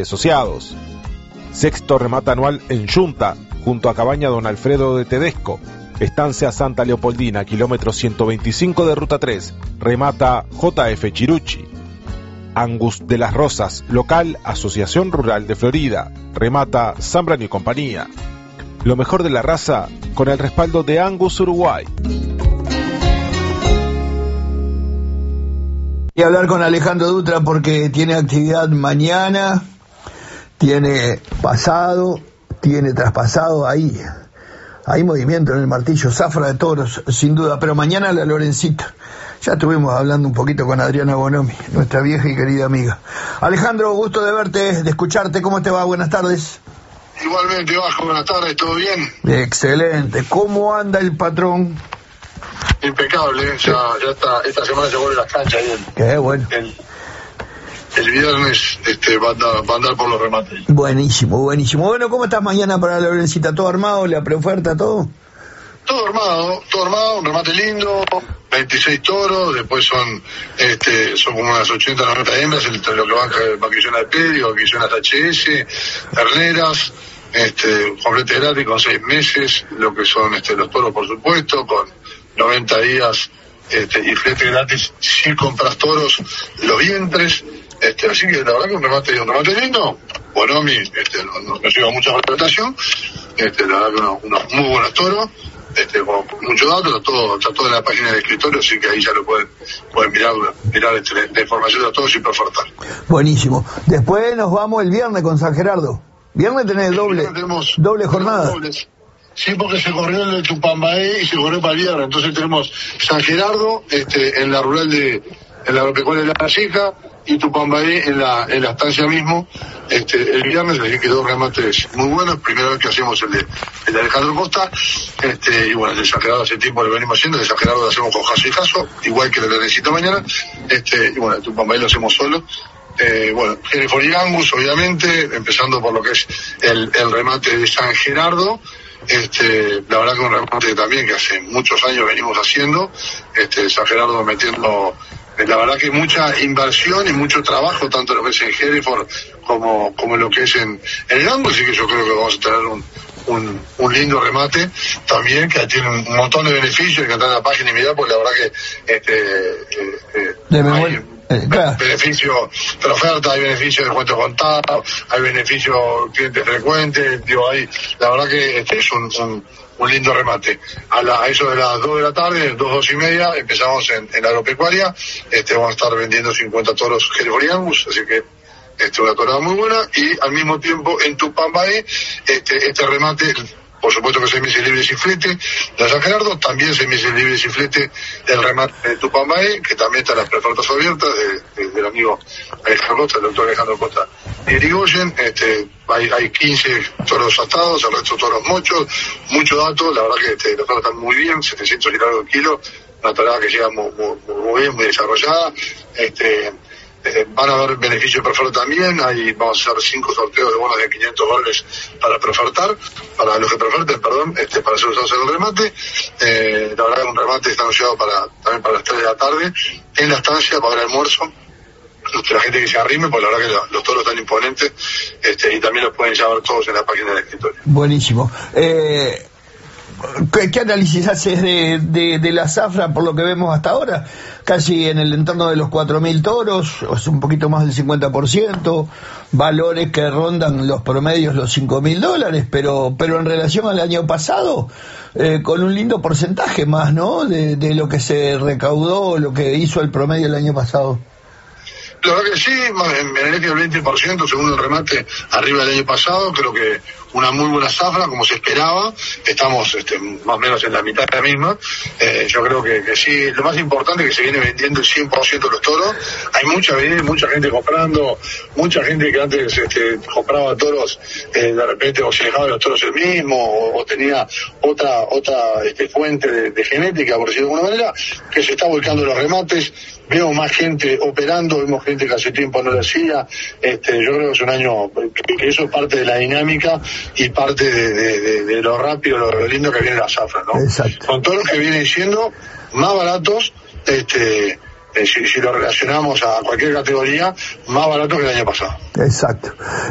y Asociados. Sexto remate anual en Yunta, junto a Cabaña Don Alfredo de Tedesco. Estancia Santa Leopoldina, kilómetro 125 de Ruta 3. Remata JF Chirucci. Angus de las Rosas, local Asociación Rural de Florida. Remata Zambrano y compañía. Lo mejor de la raza con el respaldo de Angus Uruguay. Y hablar con Alejandro Dutra porque tiene actividad mañana, tiene pasado, tiene traspasado, ahí hay movimiento en el Martillo, zafra de toros, sin duda, pero mañana la Lorencita. Ya estuvimos hablando un poquito con Adriana Bonomi, nuestra vieja y querida amiga. Alejandro, gusto de verte, de escucharte, ¿cómo te va? Buenas tardes. Igualmente, Vasco, buenas tardes, ¿todo bien? Excelente, ¿cómo anda el patrón? Impecable, ya está, esta semana se vuelve a las canchas. Qué bueno. El viernes va a andar por los remates. Buenísimo. Bueno, ¿cómo estás mañana para la Lorencita? ¿Todo armado? ¿La preoferta, todo? Todo armado, un remate lindo, 26 toros, después son como unas 80, 90 hembras, entre lo que van vaquillona de pedio, vaquillonas HS, terneras, complete gratis con 6 meses, lo que son los toros, por supuesto, con 90 días y flete gratis si compras toros, los vientres, así que la verdad que un remate lindo. Bonomi nos lleva mucha representación, la verdad que unos muy buenos toros, con mucho dato, está todo en la página del escritorio, así que ahí ya lo pueden mirar la información de todos y preofertar. Buenísimo. Después nos vamos el viernes con San Gerardo. Viernes tenés doble jornada. Dobles. Sí, porque se corrió el de Tupambaé y se corrió para el viernes. Entonces tenemos San Gerardo, en la rural en la agropecuaria de La Valleja, y Tupambaé en la estancia mismo, el viernes, así que dos remates muy buenos. Primera vez que hacemos el de Alejandro Costa, y bueno, el de San Gerardo hace tiempo lo venimos haciendo, el de San Gerardo lo hacemos con Jaso y Jaso, igual que el de Lorencita mañana, y bueno, el Tupambaé lo hacemos solo. Bueno, Hereford y Angus, obviamente, empezando por lo que es el remate de San Gerardo. La verdad que un remate también que hace muchos años venimos haciendo, San Gerardo metiendo, la verdad que mucha inversión y mucho trabajo, tanto lo que es en Hereford como lo que es en el Angus, así que yo creo que vamos a tener un lindo remate también, que tiene un montón de beneficios, que está en la página y mirar, porque la verdad que hay beneficio de la oferta, hay beneficio de descuento contado, hay beneficio cliente frecuente, ahí la verdad que es un lindo remate. A eso de las 2 de la tarde, 2:30, empezamos en la agropecuaria, vamos a estar vendiendo 50 toros Hereford y Angus, así que una torada muy buena, y al mismo tiempo en Tupambaé, este remate, por supuesto que 6 meses libres y flete, de San Gerardo, también 6 meses libres y flete del remate de Tupambaé, que también están las preofertas abiertas del amigo Alejandro Costa, el doctor Alejandro Costa y Irigoyen. Hay 15 toros atados, el resto toros mochos, mucho dato, la verdad que los toros están muy bien, 700 y largo el kilo, una torada que llega muy bien, muy desarrollada. Van a haber beneficios de preoferta también, vamos a hacer 5 sorteos de bonos de 500 dólares para preofertar, para los que preoferten, para ser usados en el remate. La verdad que un remate está anunciado también para las 3 de la tarde, en la estancia para el almuerzo. La gente que se arrime, porque la verdad que los toros están imponentes, y también los pueden llevar todos en la página del escritorio. Buenísimo. ¿Qué análisis haces de la zafra por lo que vemos hasta ahora? Casi en el entorno de los 4.000 toros, es un poquito más del 50%, valores que rondan los promedios los $5.000, pero en relación al año pasado, con un lindo porcentaje más, ¿no? De lo que se recaudó, lo que hizo el promedio el año pasado. La verdad que sí, en el 20% según el remate arriba del año pasado, creo que una muy buena zafra, como se esperaba, estamos más o menos en la mitad de la misma. Yo creo que sí, lo más importante es que se viene vendiendo el 100% de los toros. Hay mucha gente comprando, mucha gente que antes compraba toros, de repente o se dejaba de los toros el mismo, o tenía otra fuente de genética, por decirlo de alguna manera, que se está volcando los remates. Vemos más gente operando, vemos gente que hace tiempo no lo hacía. Yo creo que es un año que eso es parte de la dinámica y parte de lo rápido, lo lindo que viene la zafra, ¿no? Exacto. Con todos los que vienen siendo más baratos, si lo relacionamos a cualquier categoría, más barato que el año pasado. Exacto.